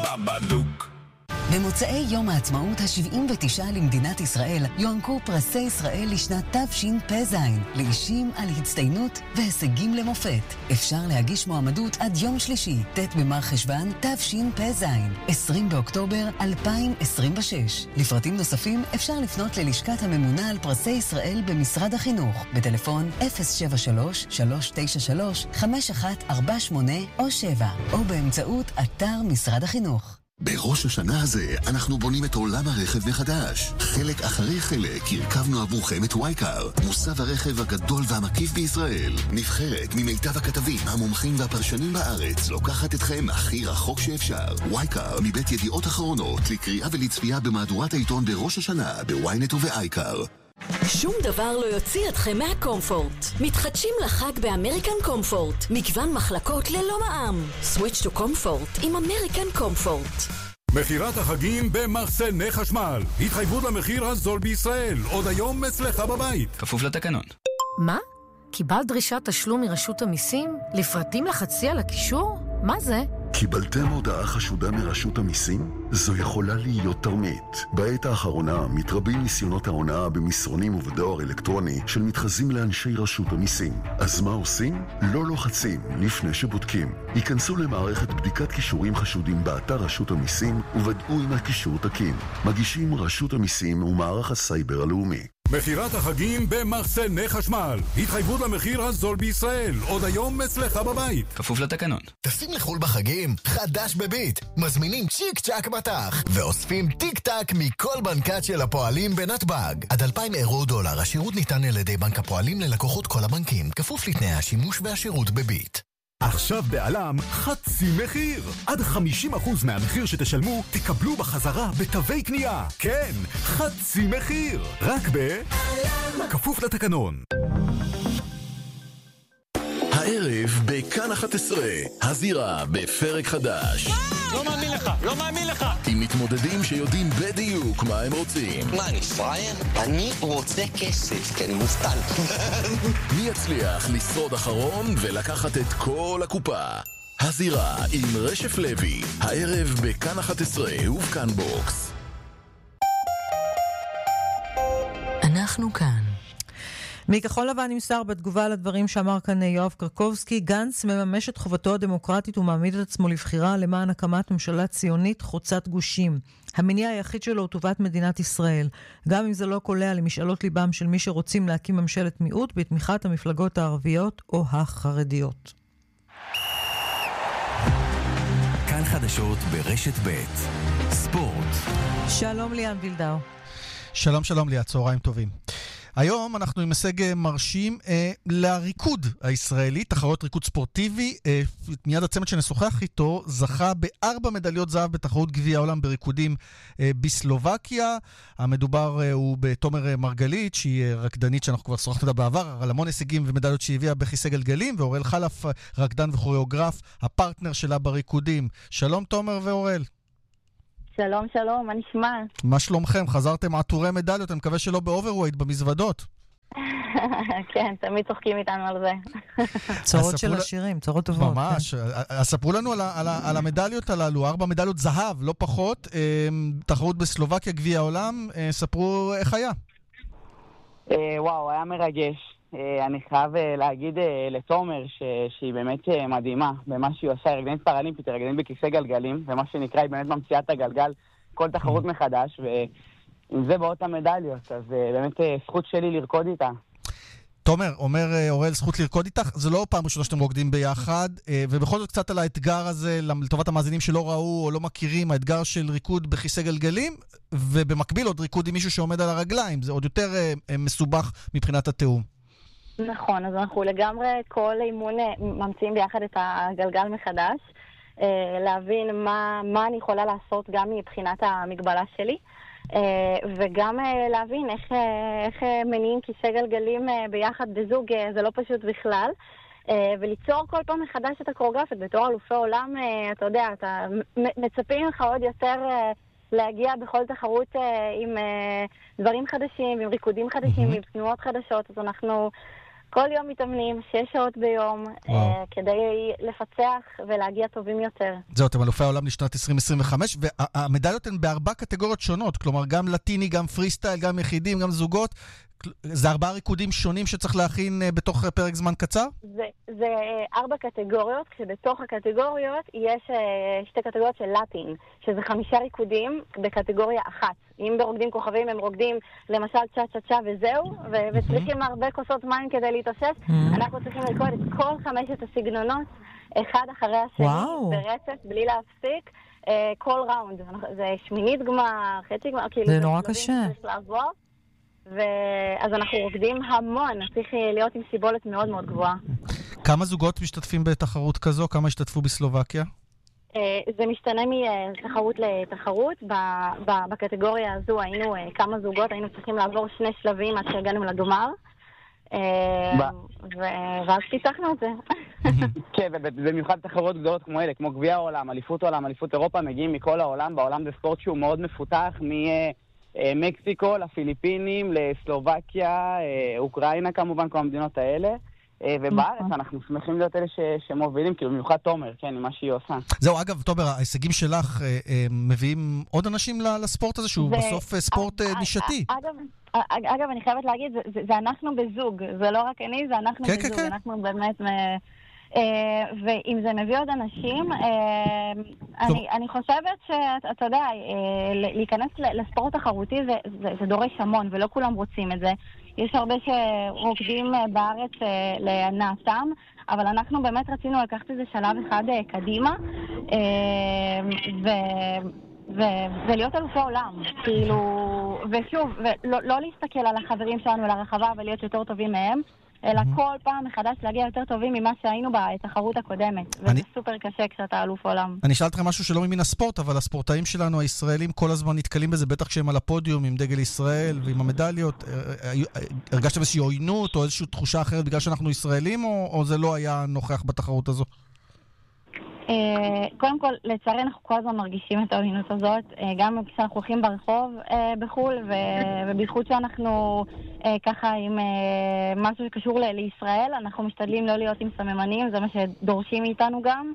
בבדוק. במוצאי יום העצמאות ה-79 למדינת ישראל יוענקו פרסי ישראל לשנת תשפ"ז לאישים על הצטיינות והישגים למופת. אפשר להגיש מועמדות עד יום שלישי, ט' במרחשוון תשפ"ז, 20 באוקטובר 2026. לפרטים נוספים אפשר לפנות ללשכת הממונה על פרסי ישראל במשרד החינוך בטלפון 073-393-5148 או 7 או באמצעות אתר משרד החינוך. בראש השנה הזה אנחנו בונים את עולם הרכב מחדש. חלק אחרי חלק הרכבנו עבורכם את וייקר, מוסב הרכב הגדול והמקיף בישראל. נבחרת ממיטב הכתבים, המומחים והפרשנים בארץ, לוקחת אתכם הכי רחוק שאפשר. וייקר מבית ידיעות אחרונות, לקריאה ולצפייה במהדורת העיתון בראש השנה, בוויינט ובאייקר. שום דבר לא יוציא אתכם מהקומפורט. מתחדשים לחג באמריקן קומפורט. מגוון מחלקות ללא מע"מ. סוויץ' טו קומפורט עם אמריקן קומפורט. מחירת החגים במחסני חשמל. התחייבות למחיר הזול בישראל. עוד היום אצלך בבית. כפוף לתקנון. מה? קיבלת דרישת תשלום מרשות המיסים? לפרטים לחצי על הקישור? מה זה? קיבלתם הודעה חשודה מרשות המיסים? זו יכולה להיות תרמית. בעת האחרונה מתרבים ניסיונות ההונאה במסרונים ובדואר אלקטרוני של מתחזים לאנשי רשות המיסים. אז מה עושים? לא לוחצים לפני שבודקים. היכנסו למערכת בדיקת קישורים חשודים באתר רשות המיסים וודאו אם הקישור תקין. מגישים רשות המיסים ומערך הסייבר הלאומי. מחירת החגים במחסני חשמל. התחייבות למחיר הזול בישראל. עוד היום אצלך בבית. כפוף לתקנון. טסים לחול בחגים? חדש בביט. מזמינים צ'יק צ'ק מטח ואוספים טיק טק מכל בנקת של הפועלים בנתב"ג. עד 2,000 אירו דולר. השירות ניתן על ידי בנק הפועלים ללקוחות כל הבנקים. כפוף לתנאי השימוש והשירות בביט. עכשיו בעלם חצי מחיר. עד 50% מהמחיר שתשלמו תקבלו בחזרה בתווי קנייה. כן, חצי מחיר. רק כפוף לתקנון. הערב בכאן 11, הזירה בפרק חדש. לא מאמין לך, לא מאמין לך. עם מתמודדים שיודעים בדיוק מה הם רוצים. מה, אני פראייר? אני רוצה כסף, כי אני מובטל. מי יצליח לשרוד אחרון ולקחת את כל הקופה? הזירה עם רשף לוי, הערב בכאן 11 ובכאן בוקס. אנחנו כאן. מכחול לבן נמסר בתגובה לדברים שאמר כאן יואב קרקובסקי, גנץ מממש את חובתו הדמוקרטית ומעמיד את עצמו לבחירה למען הקמת ממשלה ציונית חוצת גושים. המניע היחיד שלו הוא טובת מדינת ישראל, גם אם זה לא קולע למשאלות ליבם של מי שרוצים להקים ממשלת מיעוט בתמיכת המפלגות הערביות או החרדיות. כאן חדשות ברשת ב' ספורט. שלום ליאן וילדאו. שלום ליאת, צהריים טובים. היום אנחנו עם הישג מרשים לריקוד הישראלי, תחרות ריקוד ספורטיבי. מיד הצמד שנשוחח איתו זכה ב4 מדליות זהב בתחרות גביע העולם בריקודים בסלובקיה. המדובר הוא בתומר מרגלית, שהיא רקדנית שאנחנו כבר שוחחנו אותה בעבר, על המון הישגים ומדליות שהביאה בכיסא גלגלים, ואורל חלף, רקדן וכוריאוגרף, הפרטנר שלה בריקודים. שלום תומר ואורל. שלום, מה נשמע? מה שלומכם? חזרתם עטורי מדליות, אני מקווה שלא באוברווייט במזוודות. כן, תמיד צוחקים איתנו על זה. צורות של השירים, צורות טובות. ממש. אז ספרו לנו על המדליות הללו, 4 מדליות זהב, לא פחות, תחרות בסלובקיה, גביע העולם, ספרו איך היה. וואו, היה מרגש. אני חייב להגיד לתומר שהיא באמת מדהימה במה שהיא עושה, רגלנית פרלימפית, רגלנית בכיסא גלגלים, ומה שנקרא היא באמת ממציאה את הגלגל כל תחרות מחדש, ועם זה באות המדליות, אז באמת זכות שלי לרקוד איתה. תומר, אומר אורל, זכות לרקוד איתך, זה לא פעם ראשונה שאתם רוקדים ביחד, ובכל זאת קצת על האתגר הזה, לטובת המאזינים שלא ראו או לא מכירים, האתגר של ריקוד בכיסא גלגלים, ובמקביל עוד ריקוד עם מישהו שעומד על הרגליים, זה עוד יותר מסובך מבחינת התיאום. נכון, אז אנחנו לגמרי כל אימון ממציאים ביחד את הגלגל מחדש, להבין מה אני יכולה לעשות גם מבחינת המגבלה שלי, וגם להבין איך מניעים כיסא גלגלים ביחד בזוג, זה לא פשוט בכלל, וליצור כל פעם מחדש את הקוריאוגרפיה. בתור אלופי עולם, אתה יודע, מצפים לך עוד יותר להגיע בכל תחרות עם דברים חדשים, עם ריקודים חדשים, עם תנועות חדשות, אז אנחנו כל יום מתאמנים 6 שעות ביום, כדי לפצח ולהגיע טובים יותר. זהו, אתם אלופי העולם לשנת 2025, והמדליות הן ב4 קטגוריות שונות, כלומר גם לטיני, גם פרי סטייל, גם יחידים, גם זוגות. זה 4 ריקודים שונים שצריך להכין בתוך פרק זמן קצר? זה 4 קטגוריות, כשבתוך הקטגוריות יש 2 קטגוריות של לטין, שזה 5 ריקודים בקטגוריה אחת. אם ברוקדים כוכבים הם רוקדים למשל צ'ה צ'ה צ'ה וזהו, וצריכים הרבה כוסות מים כדי להתאושש, אנחנו צריכים לרקוד את כל 5 הסגנונות, אחד אחרי השני, ברצף, בלי להפסיק, כל ראונד. זה שמינית גמר, חצי גמר, כאילו זה נורא קשה. אז אנחנו רוקדים המון, צריך להיות עם סיבולת מאוד מאוד גבוהה. כמה זוגות משתתפים בתחרות כזו? כמה השתתפו בסלובקיה? זה משתנה מתחרות לתחרות. בקטגוריה הזו היינו כמה זוגות, היינו צריכים לעבור 2 שלבים עד שהגענו לגמר. ואז פיתחנו את זה. כן, ובמיוחד תחרות גדולות כמו אלה, כמו גביע העולם, אליפות העולם, אליפות אירופה, מגיעים מכל העולם. בעולם זה ספורט שהוא מאוד מפותח, ממקסיקו לפיליפינים, לסלובקיה, אוקראינה כמובן, כל המדינות האלה. ובארץ אנחנו שמחים להיות אלה שמובילים, כאילו במיוחד תומר, כן, עם מה שהיא עושה. זהו, אגב, תומר, ההישגים שלך מביאים עוד אנשים לספורט הזה, שהוא בסוף ספורט נישתי. אגב, אני חייבת להגיד, זה אנחנו בזוג, זה לא רק אני, זה אנחנו בזוג, אנחנו באמת... ואם זה מביא עוד אנשים, אני חושבת שאתה יודע, להיכנס לספורט תחרותי זה דורש המון, ולא כולם רוצים את זה. יש הרבה שרוקדים בארץ להנאתם, אבל אנחנו באמת רצינו לקחת איזה שלב אחד קדימה, ולהיות אלופי עולם. כאילו, ושוב, לא להסתכל על החברים שלנו לרחבה ולהיות יותר טובים מהם, אלא כל פעם מחדש להגיע יותר טובים ממה שהיינו בתחרות הקודמת. וזה סופר קשה כשאתה אלוף עולם. אני שאלת לכם משהו שלא ממין הספורט, אבל הספורטאים שלנו, הישראלים, כל הזמן נתקלים בזה, בטח כשהם על הפודיום עם דגל ישראל ועם המדליות. הרגשתם איזושהי עוינות או איזושהי תחושה אחרת בגלל שאנחנו ישראלים, או זה לא היה נוכח בתחרות הזו? קודם כל, לצערי אנחנו כל הזמן מרגישים את העוינות הזאת, גם כשאנחנו הולכים ברחוב בחול, ובייחוד שאנחנו ככה עם משהו שקשור לישראל, אנחנו משתדלים לא להיות עם סממנים, זה מה שדורשים מאיתנו גם,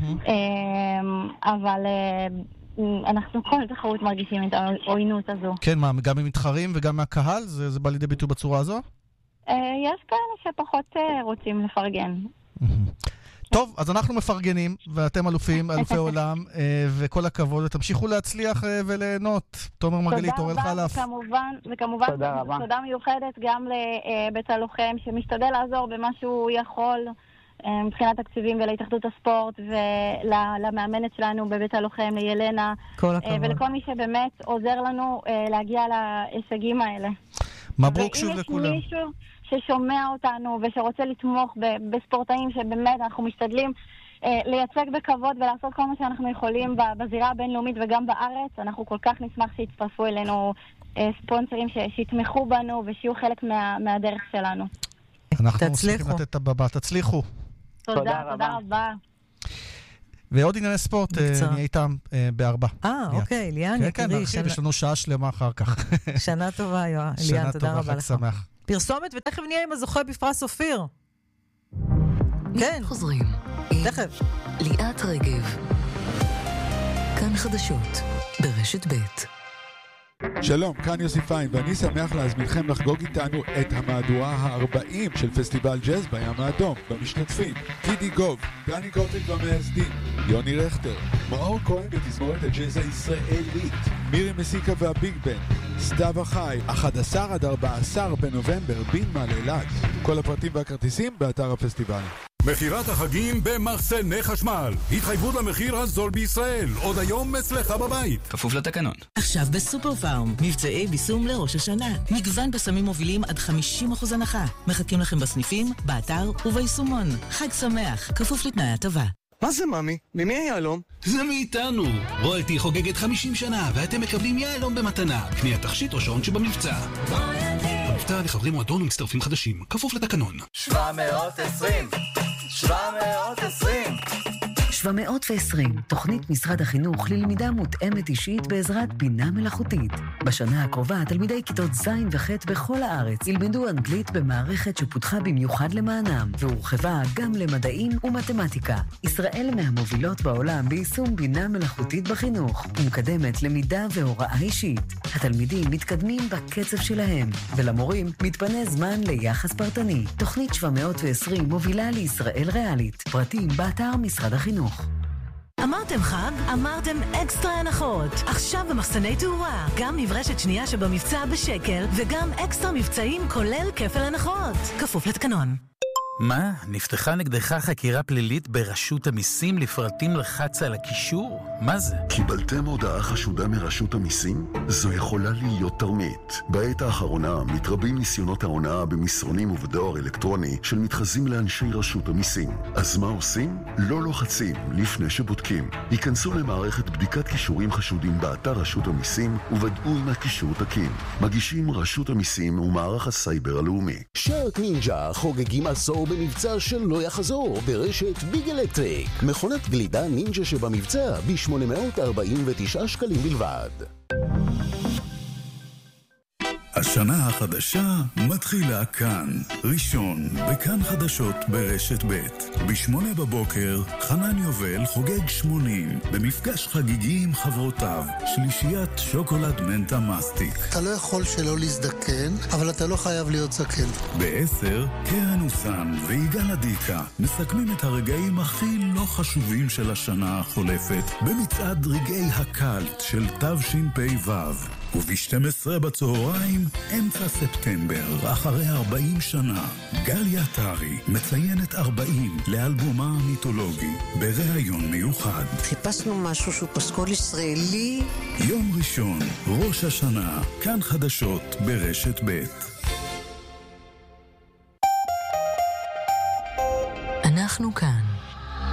אבל אנחנו כל תחרות מרגישים את העוינות הזו. כן, מה, גם ממתחרים וגם מהקהל? זה בא לידי ביטוי בצורה הזו? יש כאלה שפחות רוצים לפרגן. טוב, אז אנחנו מפרגנים, ואתם אלופים, אלופי עולם, וכל הכבוד, ותמשיכו להצליח וליהנות. תומר מרגלית, עורך חלף. וכמובן, תודה מיוחדת גם לבית הלוחם, שמשתדל לעזור במה שהוא יכול, מבחינת תקציבים ולהתאחדות הספורט, ולמאמנת שלנו בבית הלוחם, לילנה, ולכל מי שבאמת עוזר לנו להגיע להישגים האלה. מברוק שוב לכולם. ואם יש מישהו ששומע אותנו ושרוצה לתמוך בספורטאים שבאמת אנחנו משתדלים לייצג בכבוד ולעשות כל מה שאנחנו יכולים בזירה הבינלאומית וגם בארץ, אנחנו כל כך נשמח שיצטרפו אלינו ספונסרים שיתמכו בנו ושיהיו חלק מהדרך שלנו. אנחנו צריכים לתת את הבא, תצליחו. תודה רבה. ועוד ענייני ספורט, נהיה איתם ב4. אוקיי, ליאן, יקירי. יש לנו שעה שלמה אחר כך. שנה טובה, ליאן, תודה רבה לך. שנה טובה, חג שמח. פרסומת, ותכף נהיה עם הזוכה בפרס אופיר. כן. חוזרים. תכף. ליאת רגב. כאן חדשות, ברשת ב'. שלום, כאן יוסי פיין, ואני שמח להזמינכם לחגוג איתנו את המהדורה ה-40 של פסטיבל ג'אז בים האדום. במשתתפים, קידי גוב, דני גוטליב והמייסדים, יוני רכטר, מאור כהן בתזמורת הג'אז הישראלית, מירי מסיקה והביג בן, סתיו החי, 11 עד 14 בנובמבר, בין מעלילת. כל הפרטים והכרטיסים באתר הפסטיבל. מחירת החגים במחסני חשמל. התחייבות למחיר הזול בישראל. עוד היום אצלך בבית. כפוף לתקנון. עכשיו בסופר פארם. מבצעי ביסום לראש השנה. מגוון בסמים מובילים עד 50% הנחה. מחכים לכם בסניפים, באתר וביישומון. חג שמח. כפוף לתנאי הטבה. מה זה ממי? ממי היהלום? זה מאיתנו. רויאלטי חוגגת 50 שנה ואתם מקבלים יהלום במתנה. קניית תכשיט או שעון שבמבצע. המבצע לחברי מועדון ומצטרפים חדשים. כפוף לתקנון. 720 720, תוכנית משרד החינוך ללמידה מותאמת אישית בעזרת בינה מלאכותית. בשנה הקרובה תלמידי כיתות ז' וח' בכל הארץ ילמדו אנגלית במערכת שפותחה במיוחד למענם, והורחבה גם למדעים ומתמטיקה. ישראל מהמובילות בעולם ביישום בינה מלאכותית בחינוך, ומקדמת למידה והוראה אישית. התלמידים מתקדמים בקצב שלהם, ולמורים מתפנה זמן ליחס פרטני. תוכנית 720 מובילה לישראל ריאלית. פרטים באתר משרד החינוך. אמרתם חג? אמרתם אקסטרה הנחות. עכשיו במחסני תאורה. גם נברשת שנייה שבמבצע בשקל, וגם אקסטרה מבצעים כולל כפל הנחות. כפוף לתקנון. מה? נפתחה נגדך חקירה פלילית ברשות המיסים לפרטים לחץ על הקישור? מה זה? קיבלתם הודעה חשודה מרשות המיסים? זו יכולה להיות תרמית. בעת האחרונה מתרבים ניסיונות ההונאה במסרונים ובדואר אלקטרוני של מתחזים לאנשי רשות המיסים. אז מה עושים? לא לוחצים לפני שבודקים. היכנסו למערכת בדיקת קישורים חשודים באתר רשות המיסים וודאו אם הקישור תקין. מגישים רשות המיסים ומערך הסייבר הלאומי. שרק נינג'ה חוגגים עשור במבצע שלא יחזור ברשת ביג אלקטריק. מכונת גלידה נינג'ה שבמבצע ב-849 שקלים בלבד. השנה החדשה מתחילה כאן. ראשון, בכאן חדשות ברשת ב'. ב8 בבוקר, חנן יובל חוגג 80, במפגש חגיגי עם חברותיו, שלישיית שוקולד מנטה מסטיק. אתה לא יכול שלא להזדקן, אבל אתה לא חייב להיות זקן. ב10, קרן אוסן ויגאל אדיקה מסכמים את הרגעים הכי לא חשובים של השנה החולפת, במצעד רגעי הקלט של תשפ"ו. וב-12 בצהריים, אמצע ספטמבר, אחרי 40 שנה, גליה טרי מציינת 40 לאלבומה המיתולוגי, בראיון מיוחד. חיפשנו משהו שהוא פסקול ישראלי. יום ראשון, ראש השנה, כאן חדשות ברשת ב'. אנחנו כאן.